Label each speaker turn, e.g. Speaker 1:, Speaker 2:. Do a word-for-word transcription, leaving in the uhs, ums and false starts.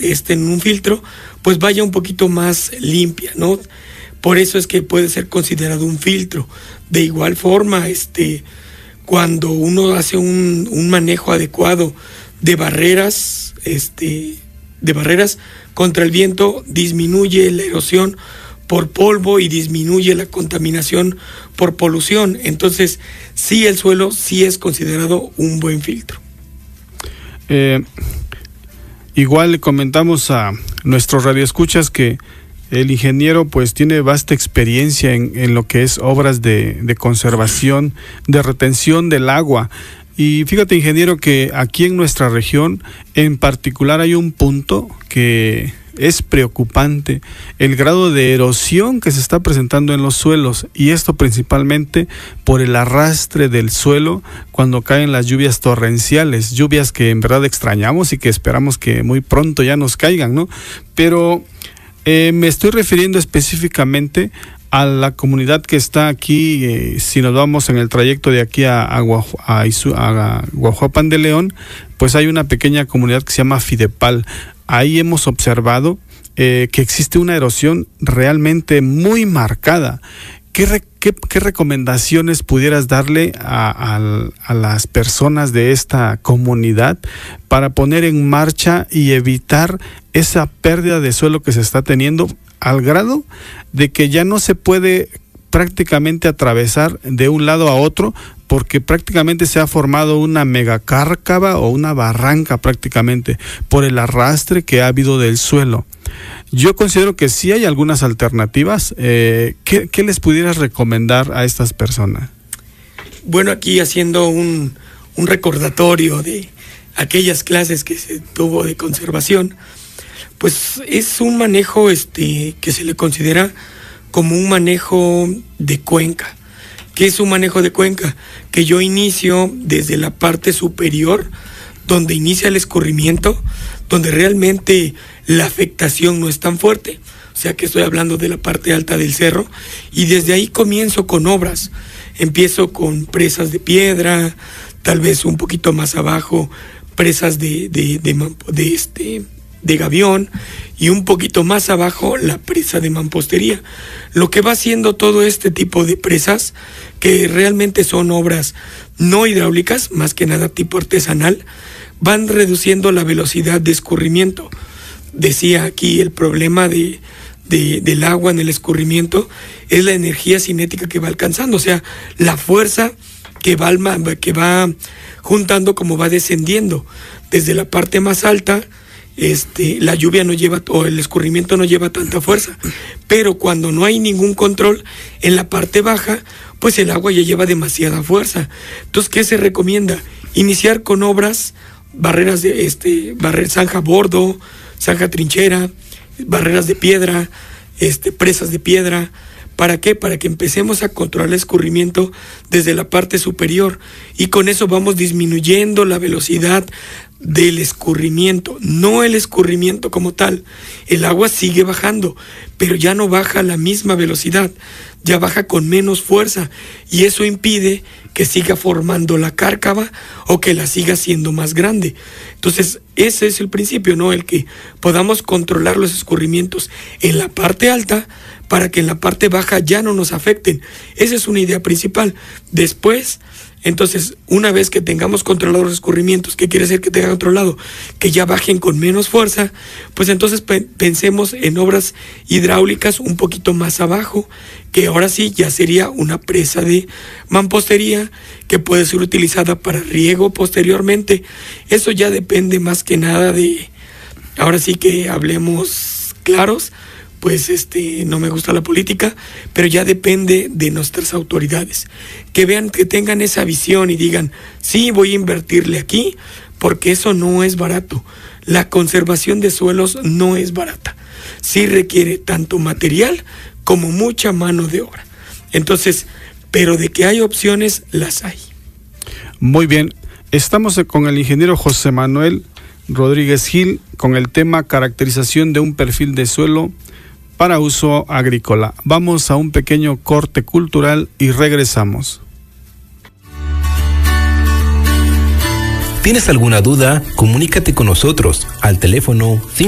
Speaker 1: este, en un filtro, pues vaya un poquito más limpia, ¿no? Por eso es que puede ser considerado un filtro. De igual forma, este, cuando uno hace un, un manejo adecuado de barreras, este, de barreras contra el viento, disminuye la erosión por polvo y disminuye la contaminación por polución. Entonces, sí, el suelo sí es considerado un buen filtro.
Speaker 2: Eh, igual le comentamos a nuestros radioescuchas que el ingeniero pues tiene vasta experiencia en, en lo que es obras de, de conservación, de retención del agua. Y fíjate, ingeniero, que aquí en nuestra región en particular hay un punto que es preocupante, el grado de erosión que se está presentando en los suelos, y esto principalmente por el arrastre del suelo cuando caen las lluvias torrenciales, lluvias que en verdad extrañamos y que esperamos que muy pronto ya nos caigan, ¿no? Pero eh, me estoy refiriendo específicamente a la comunidad que está aquí, eh, si nos vamos en el trayecto de aquí a, a, Guaju, a, Isu, a Guajuapan de León, pues hay una pequeña comunidad que se llama Fidepal. Ahí hemos observado eh, que existe una erosión realmente muy marcada. ¿Qué, re, qué, qué recomendaciones pudieras darle a, a, a las personas de esta comunidad para poner en marcha y evitar esa pérdida de suelo que se está teniendo, al grado de que ya no se puede prácticamente atravesar de un lado a otro, porque prácticamente se ha formado una megacárcava o una barranca prácticamente por el arrastre que ha habido del suelo? Yo considero que sí hay algunas alternativas. Eh, ¿qué, ¿Qué les pudieras recomendar a estas personas?
Speaker 1: Bueno, aquí haciendo un, un recordatorio de aquellas clases que se tuvo de conservación, pues es un manejo este, que se le considera como un manejo de cuenca. ¿Qué es un manejo de cuenca? Que yo inicio desde la parte superior, donde inicia el escurrimiento, donde realmente la afectación no es tan fuerte, o sea que estoy hablando de la parte alta del cerro, y desde ahí comienzo con obras. Empiezo con presas de piedra, tal vez un poquito más abajo, presas de, de, de, de, de este... de gavión, y un poquito más abajo la presa de mampostería. Lo que va haciendo todo este tipo de presas, que realmente son obras no hidráulicas, más que nada tipo artesanal, van reduciendo la velocidad de escurrimiento. Decía aquí, el problema de, de, del agua en el escurrimiento es la energía cinética que va alcanzando, o sea, la fuerza que va, que va juntando como va descendiendo. Desde la parte más alta, Este, la lluvia no lleva, o el escurrimiento no lleva tanta fuerza, pero cuando no hay ningún control en la parte baja, pues el agua ya lleva demasiada fuerza. Entonces, ¿qué se recomienda? Iniciar con obras, barreras de este, barrer, zanja bordo, zanja trinchera, barreras de piedra, este, presas de piedra. ¿Para qué? Para que empecemos a controlar el escurrimiento desde la parte superior, y con eso vamos disminuyendo la velocidad del escurrimiento, no el escurrimiento como tal. El agua sigue bajando, pero ya no baja a la misma velocidad, ya baja con menos fuerza, y eso impide que siga formando la cárcava o que la siga haciendo más grande. Entonces, ese es el principio, ¿no? El que podamos controlar los escurrimientos en la parte alta para que en la parte baja ya no nos afecten. Esa es una idea principal. Después, entonces, una vez que tengamos controlados los escurrimientos, ¿qué quiere decir que tenga controlado? Que ya bajen con menos fuerza, pues entonces pe- pensemos en obras hidráulicas un poquito más abajo, que ahora sí ya sería una presa de mampostería que puede ser utilizada para riego posteriormente. Eso ya depende más que nada de, ahora sí que hablemos claros, pues este, no me gusta la política, pero ya depende de nuestras autoridades, que vean, que tengan esa visión y digan, sí, voy a invertirle aquí, porque eso no es barato. La conservación de suelos no es barata, sí requiere tanto material como mucha mano de obra. Entonces, pero de que hay opciones, las hay.
Speaker 2: Muy bien, estamos con el ingeniero José Manuel Rodríguez Gil con el tema caracterización de un perfil de suelo para uso agrícola. Vamos a un pequeño corte cultural y regresamos.
Speaker 3: ¿Tienes alguna duda? Comunícate con nosotros al teléfono cinco